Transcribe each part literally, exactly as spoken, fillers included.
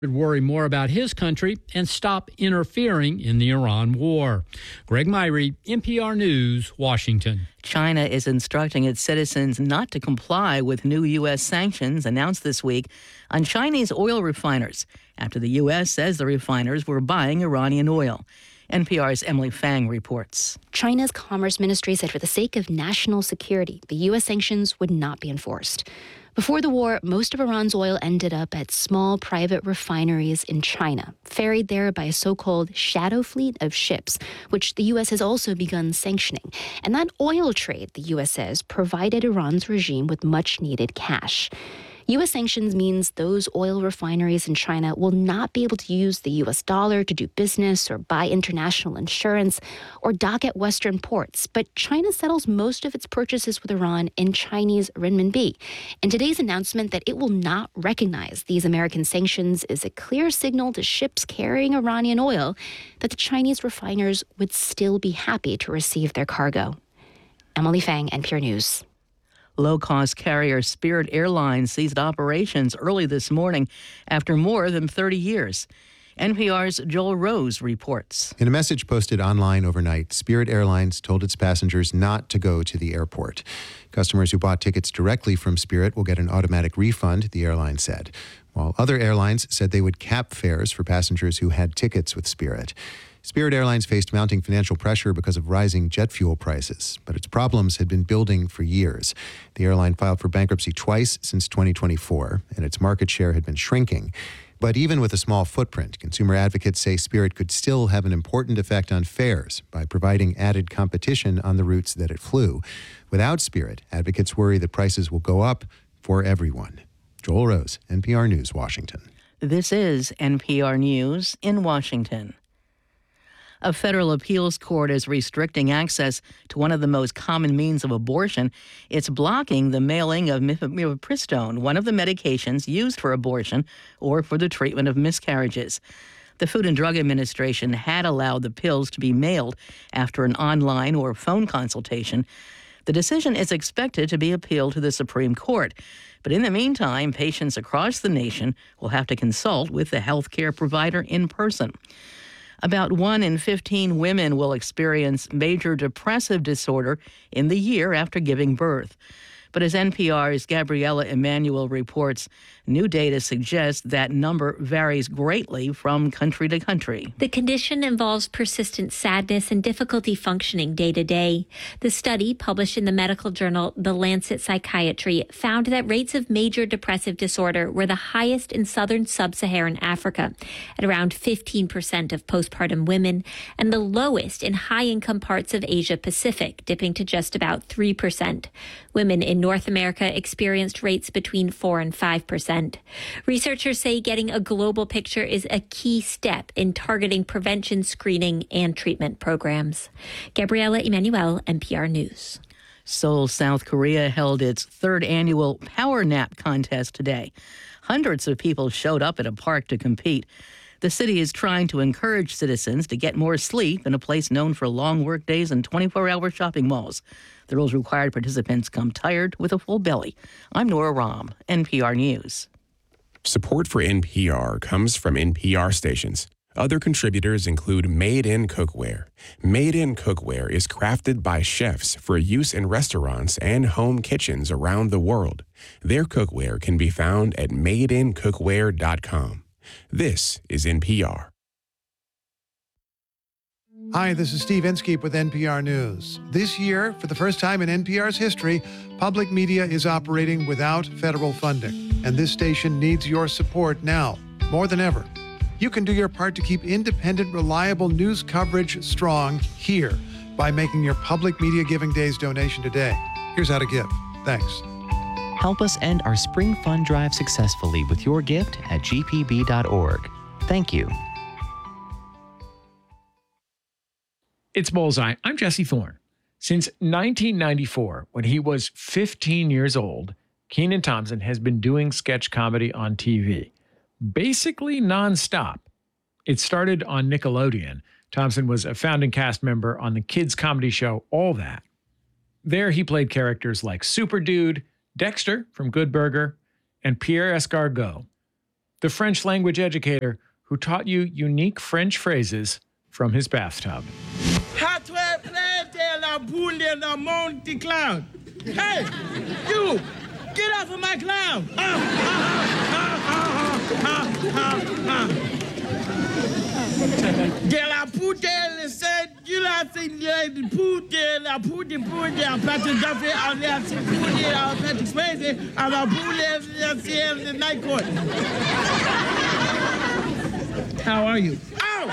Would worry more about his country and stop interfering in the Iran war. Greg Myrie, N P R News, Washington. China is instructing its citizens not to comply with new U S sanctions announced this week on Chinese oil refiners after the U S says the refiners were buying Iranian oil. N P R's Emily Fang reports. China's Commerce Ministry said for the sake of national security, the U S sanctions would not be enforced. Before the war, most of Iran's oil ended up at small private refineries in China, ferried there by a so-called shadow fleet of ships, which the U S has also begun sanctioning. And that oil trade, the U S says, provided Iran's regime with much-needed cash. U S sanctions means those oil refineries in China will not be able to use the U S dollar to do business or buy international insurance or dock at Western ports. But China settles most of its purchases with Iran in Chinese renminbi. And today's announcement that it will not recognize these American sanctions is a clear signal to ships carrying Iranian oil that the Chinese refiners would still be happy to receive their cargo. Emily Fang, N P R News. Low-cost carrier Spirit Airlines ceased operations early this morning after more than thirty years. N P R's Joel Rose reports. In a message posted online overnight, Spirit Airlines told its passengers not to go to the airport. Customers who bought tickets directly from Spirit will get an automatic refund, the airline said, while other airlines said they would cap fares for passengers who had tickets with Spirit. Spirit Airlines faced mounting financial pressure because of rising jet fuel prices, but its problems had been building for years. The airline filed for bankruptcy twice since twenty twenty-four, and its market share had been shrinking. But even with a small footprint, consumer advocates say Spirit could still have an important effect on fares by providing added competition on the routes that it flew. Without Spirit, advocates worry that prices will go up for everyone. Joel Rose, N P R News, Washington. This is N P R News in Washington. A federal appeals court is restricting access to one of the most common means of abortion. It's blocking the mailing of mifepristone, one of the medications used for abortion or for the treatment of miscarriages. The Food and Drug Administration had allowed the pills to be mailed after an online or phone consultation. The decision is expected to be appealed to the Supreme Court. But in the meantime, patients across the nation will have to consult with the healthcare provider in person. About one in fifteen women will experience major depressive disorder in the year after giving birth. But as N P R's Gabriella Emanuel reports, new data suggests that number varies greatly from country to country. The condition involves persistent sadness and difficulty functioning day to day. The study, published in the medical journal The Lancet Psychiatry, found that rates of major depressive disorder were the highest in southern sub-Saharan Africa, at around fifteen percent of postpartum women, and the lowest in high-income parts of Asia Pacific, dipping to just about three percent. Women in North America experienced rates between four and five percent. Researchers say getting a global picture is a key step in targeting prevention, screening, and treatment programs. Gabriella Emanuel, N P R News. Seoul, South Korea held its third annual Power Nap contest today. Hundreds of people showed up at a park to compete. The city is trying to encourage citizens to get more sleep in a place known for long work days and twenty-four hour shopping malls. The rules required participants come tired with a full belly. I'm Nora Rahm, N P R News. Support for N P R comes from N P R stations. Other contributors include Made in Cookware. Made in Cookware is crafted by chefs for use in restaurants and home kitchens around the world. Their cookware can be found at made in cookware dot com. This is N P R. Hi, this is Steve Inskeep with N P R News. This year, for the first time in N P R's history, public media is operating without federal funding. And this station needs your support now, more than ever. You can do your part to keep independent, reliable news coverage strong here by making your Public Media Giving Days donation today. Here's how to give. Thanks. Help us end our spring fund drive successfully with your gift at g p b dot org. Thank you. It's Bullseye. I'm Jesse Thorne. Since nineteen ninety-four, when he was fifteen years old, Kenan Thompson has been doing sketch comedy on T V, basically nonstop. It started on Nickelodeon. Thompson was a founding cast member on the kids' comedy show All That. There he played characters like Super Dude, Dexter from Good Burger, and Pierre Escargot. the French language educator who taught you unique French phrases from his bathtub. Hey, you, get off of my cloud. De la poudre, said, you la sing the poudre, la poudre, poudre, Patrick Duffy, on the poudre, Patrick Swayze, and la poudre, the night court. How are you? Ow!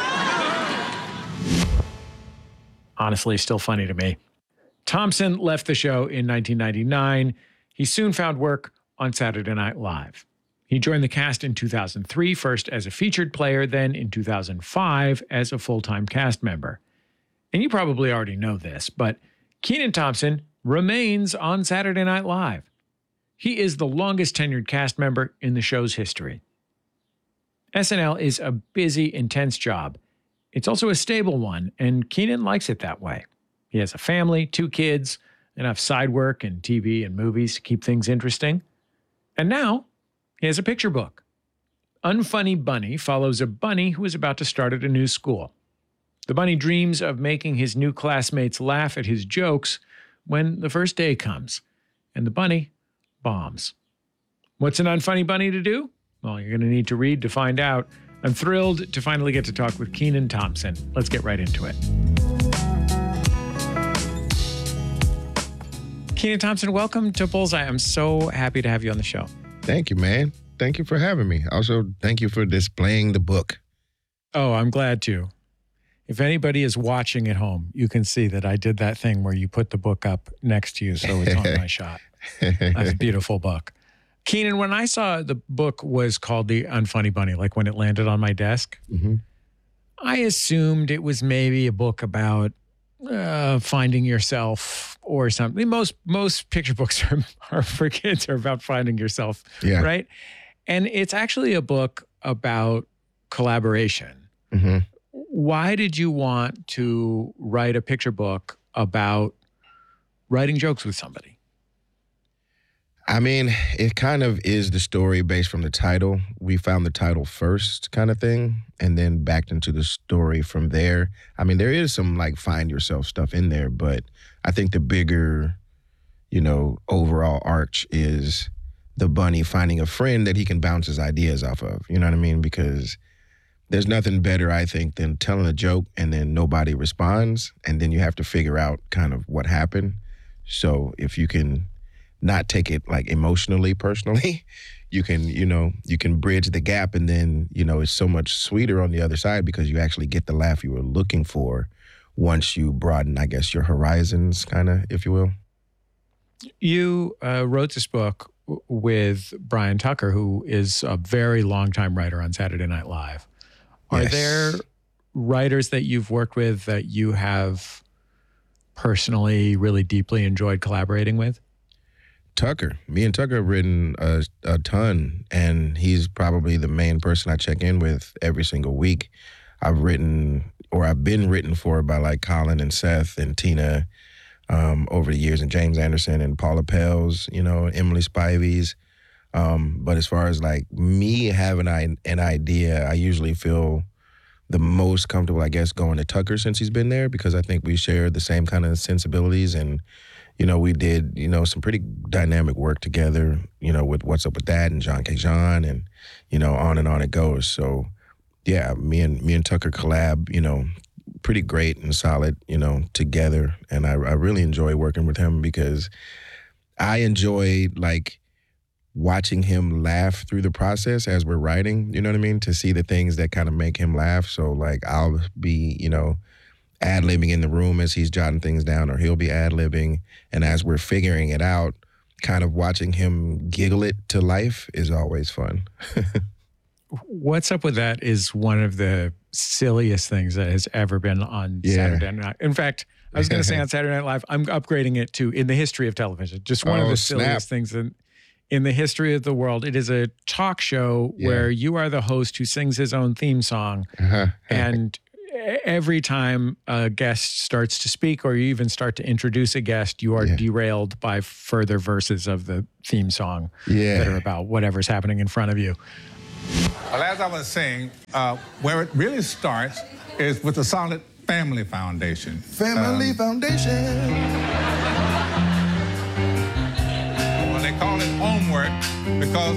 Honestly, still funny to me. Thompson left the show in nineteen ninety-nine. He soon found work on Saturday Night Live. He joined the cast in two thousand three, first as a featured player, then in two thousand five as a full-time cast member. And you probably already know this, but Kenan Thompson remains on Saturday Night Live. He is the longest tenured cast member in the show's history. S N L is a busy, intense job. It's also a stable one, and Kenan likes it that way. He has a family, two kids, enough side work and T V and movies to keep things interesting. And now, he has a picture book. Unfunny Bunny follows a bunny who is about to start at a new school. The bunny dreams of making his new classmates laugh at his jokes when the first day comes, and the bunny bombs. What's an unfunny bunny to do? Well, you're going to need to read to find out. I'm thrilled to finally get to talk with Kenan Thompson. Let's get right into it. Kenan Thompson, welcome to Bullseye. I'm so happy to have you on the show. Thank you, man. Thank you for having me. Also, thank you for displaying the book. Oh, I'm glad to. If anybody is watching at home, you can see that I did that thing where you put the book up next to you so it's on my shot. That's a beautiful book. Kenan, when I saw the book was called The Unfunny Bunny, like when it landed on my desk, mm-hmm. I assumed it was maybe a book about uh, finding yourself or something. Most most picture books are, are for kids are about finding yourself, yeah. right? And it's actually a book about collaboration. Mm-hmm. Why did you want to write a picture book about writing jokes with somebody? I mean, it kind of is the story based from the title. We found the title first kind of thing and then backed into the story from there. I mean, there is some like find yourself stuff in there, but I think the bigger, you know, overall arch is the bunny finding a friend that he can bounce his ideas off of. You know what I mean? Because there's nothing better, I think, than telling a joke and then nobody responds. And then you have to figure out kind of what happened. So if you can not take it like emotionally, personally, you can, you know, you can bridge the gap and then, you know, it's so much sweeter on the other side because you actually get the laugh you were looking for once you broaden, I guess, your horizons, kind of, if you will. You uh, wrote this book w- with Brian Tucker, who is a very long-time writer on Saturday Night Live. Are Yes. there writers that you've worked with that you have personally really deeply enjoyed collaborating with? Tucker. Me and Tucker have written a, a ton, and he's probably the main person I check in with every single week. I've written, or I've been written for by like Colin and Seth and Tina um, over the years, and James Anderson and Paula Pels, you know, Emily Spivey's. Um, but as far as like me having an idea, I usually feel the most comfortable, I guess, going to Tucker since he's been there because I think we share the same kind of sensibilities and you know, we did, you know, some pretty dynamic work together, you know, with What's Up With That and John K. John and, you know, on and on it goes. So, yeah, me and me and Tucker collab, you know, pretty great and solid, you know, together. And I, I really enjoy working with him because I enjoy, like, watching him laugh through the process as we're writing, you know what I mean, to see the things that kind of make him laugh. So, like, I'll be, you know, ad-libbing in the room as he's jotting things down, or he'll be ad-libbing. And as we're figuring it out, kind of watching him giggle it to life is always fun. What's Up With That is one of the silliest things that has ever been on Yeah. Saturday Night. In fact, I was going to say on Saturday Night Live, I'm upgrading it to in the history of television. Just one of Oh, the snap. silliest things in, in the history of the world. It is a talk show Yeah. where you are the host who sings his own theme song. Uh-huh. And every time a guest starts to speak or you even start to introduce a guest, you are Yeah. derailed by further verses of the theme song Yeah. that are about whatever's happening in front of you. Well, as I was saying, uh, where it really starts is with a solid family foundation. Family um, foundation. Well, they call it homework because